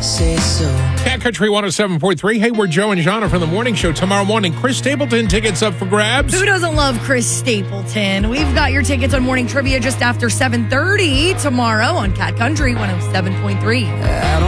say so. Cat Country 107.3. Hey, we're Joe and Jana from the morning show. Tomorrow morning, Chris Stapleton tickets up for grabs. Who doesn't love Chris Stapleton? We've got your tickets on Morning Trivia just after 7:30 tomorrow on Cat Country 107.3.